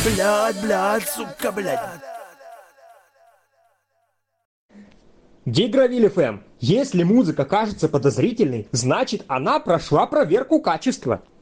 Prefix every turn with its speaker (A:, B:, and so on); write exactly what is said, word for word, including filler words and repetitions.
A: Блядь, блядь, сука, блядь.
B: Гигравиль эф эм. Если музыка кажется подозрительной, значит она прошла проверку качества.